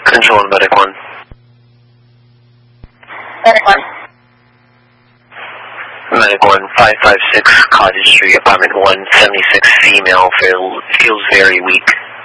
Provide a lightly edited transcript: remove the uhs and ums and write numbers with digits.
Control to Medic 1. Medic 1. Medic 1, 556 Cottage Street, apartment 176, female, feels very weak.